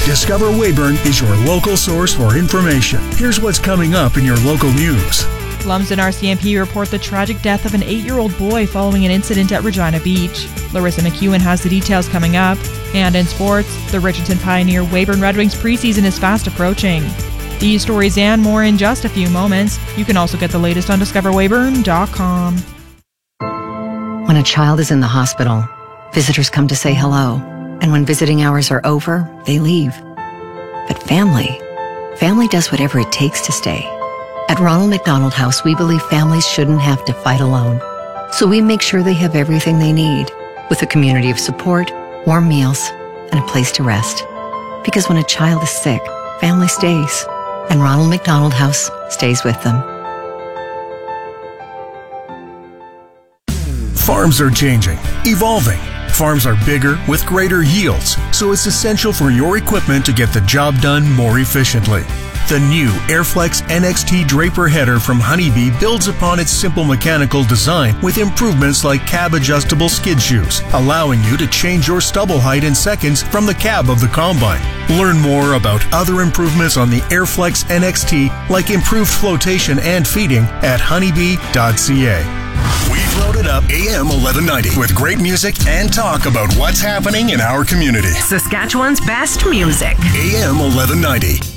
Discover Weyburn is your local source for information. Here's what's coming up in your local news. Lumsden RCMP report the tragic death of an 8-year-old boy following an incident at Regina Beach. Larissa McEwen has the details coming up. And in sports, the Richardson Pioneer Weyburn Red Wings preseason is fast approaching. These stories and more in just a few moments. You can also get the latest on discoverweyburn.com. When a child is in the hospital, visitors come to say hello. And when visiting hours are over, they leave. But family does whatever it takes to stay. At Ronald McDonald House, we believe families shouldn't have to fight alone. So we make sure they have everything they need, with a community of support, warm meals, and a place to rest. Because when a child is sick, family stays, and Ronald McDonald House stays with them. Farms are changing, evolving. Farms are bigger with greater yields, so it's essential for your equipment to get the job done more efficiently. The new Airflex NXT Draper header from Honeybee builds upon its simple mechanical design with improvements like cab-adjustable skid shoes, allowing you to change your stubble height in seconds from the cab of the combine. Learn more about other improvements on the Airflex NXT, like improved flotation and feeding, at honeybee.ca. We've loaded up AM 1190 with great music and talk about what's happening in our community. Saskatchewan's best music. AM 1190.